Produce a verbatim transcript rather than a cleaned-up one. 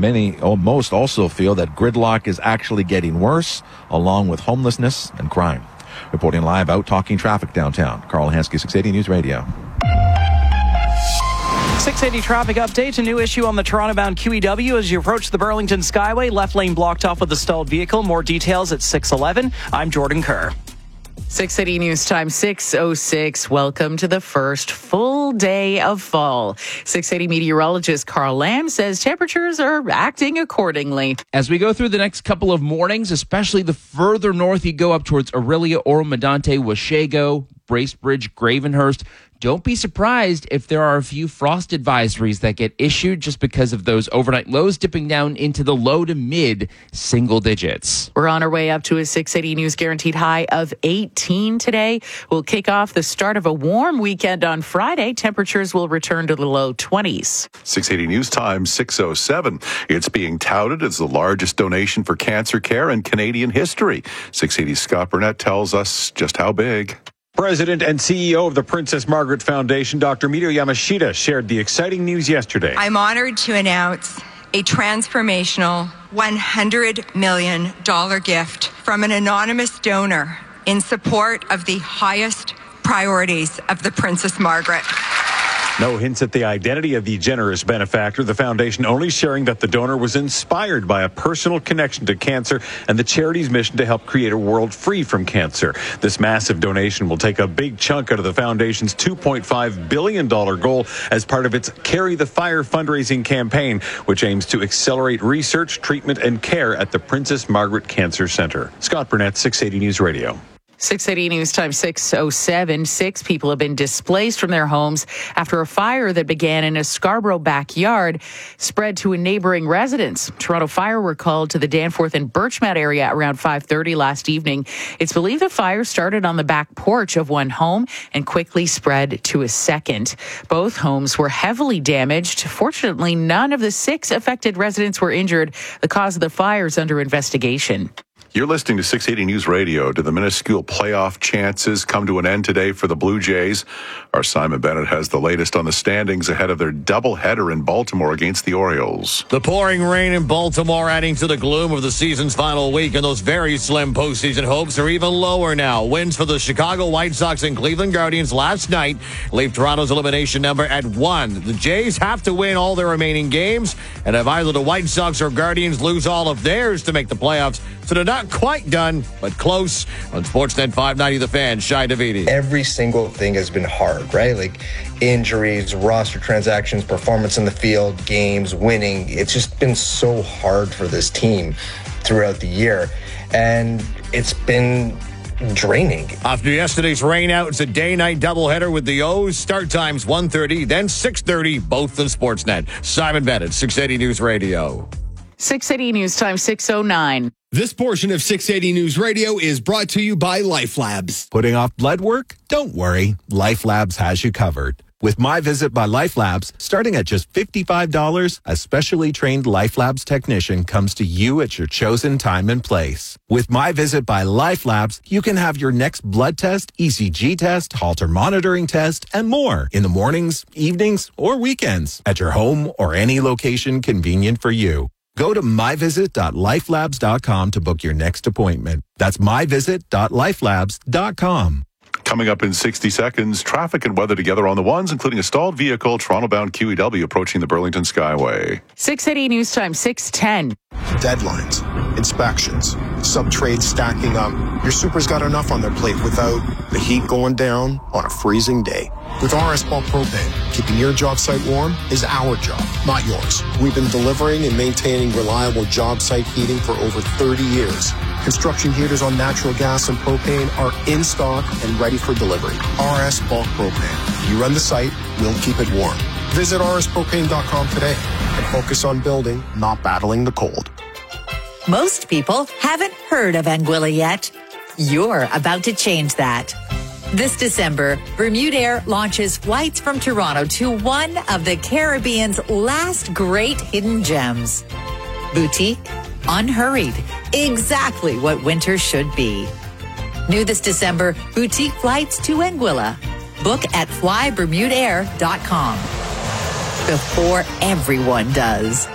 many, oh, most also feel that gridlock is actually getting worse, along with homelessness and crime. Reporting live out, talking traffic downtown. Carl Hansky, six eighty News Radio. six eighty traffic update. A new issue on the Toronto-bound Q E W as you approach the Burlington Skyway. Left lane blocked off with a stalled vehicle. More details at six eleven. I'm Jordan Kerr. six eighty News Time, six oh six. Welcome to the first full day of fall. six eighty meteorologist Carl Lamb says temperatures are acting accordingly. As we go through the next couple of mornings, especially the further north you go up towards Orillia, Oro-Medonte, Washego, Bracebridge, Gravenhurst, don't be surprised if there are a few frost advisories that get issued just because of those overnight lows dipping down into the low to mid single digits. We're on our way up to a six eighty News guaranteed high of eighteen today. We'll kick off the start of a warm weekend on Friday. Temperatures will return to the low twenties. six eighty News Time, six oh seven. It's being touted as the largest donation for cancer care in Canadian history. six eighty's Scott Burnett tells us just how big. President and C E O of the Princess Margaret Foundation, Doctor Mirio Yamashita, shared the exciting news yesterday. I'm honored to announce a transformational one hundred million dollars gift from an anonymous donor in support of the highest priorities of the Princess Margaret. No hints at the identity of the generous benefactor. The foundation only sharing that the donor was inspired by a personal connection to cancer and the charity's mission to help create a world free from cancer. This massive donation will take a big chunk out of the foundation's two point five billion dollars goal as part of its Carry the Fire fundraising campaign, which aims to accelerate research, treatment, and care at the Princess Margaret Cancer Center. Scott Burnett, six eighty News Radio. six eighty News Time, six oh seven. Six people have been displaced from their homes after a fire that began in a Scarborough backyard spread to a neighboring residence. Toronto Fire were called to the Danforth and Birchmount area around five thirty last evening. It's believed the fire started on the back porch of one home and quickly spread to a second. Both homes were heavily damaged. Fortunately, none of the six affected residents were injured. The cause of the fire is under investigation. You're listening to six eighty News Radio. Do the minuscule playoff chances come to an end today for the Blue Jays? Our Simon Bennett has the latest on the standings ahead of their doubleheader in Baltimore against the Orioles. The pouring rain in Baltimore adding to the gloom of the season's final week, and those very slim postseason hopes are even lower now. Wins for the Chicago White Sox and Cleveland Guardians last night leave Toronto's elimination number at one. The Jays have to win all their remaining games, and if either the White Sox or Guardians lose all of theirs to make the playoffs, so they're not quite done, but close. On Sportsnet five ninety, The Fan, Shai Davidi. Every single thing has been hard, right? Like injuries, roster transactions, performance in the field, games, winning. It's just been so hard for this team throughout the year. And it's been draining. After yesterday's rainout, it's a day-night doubleheader with the O's. Start times one thirty, then six thirty, both on Sportsnet. Simon Bennett, six eighty News Radio. six eighty News Time, six oh nine. This portion of six eighty News Radio is brought to you by LifeLabs. Putting off blood work? Don't worry. LifeLabs has you covered. With My Visit by LifeLabs, starting at just fifty-five dollars, a specially trained LifeLabs technician comes to you at your chosen time and place. With My Visit by LifeLabs, you can have your next blood test, E C G test, Holter monitoring test, and more in the mornings, evenings, or weekends at your home or any location convenient for you. Go to my visit dot life labs dot com to book your next appointment. That's my visit dot life labs dot com. Coming up in sixty seconds, traffic and weather together on the ones, including a stalled vehicle, Toronto-bound Q E W approaching the Burlington Skyway. six eighty News Time, six ten. Deadlines, inspections, sub-trades stacking up. Your super's got enough on their plate without the heat going down on a freezing day. With R S Bulk Propane, keeping your job site warm is our job, not yours. We've been delivering and maintaining reliable job site heating for over thirty years. Construction heaters on natural gas and propane are in stock and ready for delivery. R S Bulk Propane. You run the site, we'll keep it warm. Visit r s propane dot com today and focus on building, not battling the cold. Most people haven't heard of Anguilla yet. You're about to change that. This December, Bermudair launches flights from Toronto to one of the Caribbean's last great hidden gems. Boutique, unhurried, exactly what winter should be. New this December, boutique flights to Anguilla. Book at fly bermudair dot com. Before everyone does.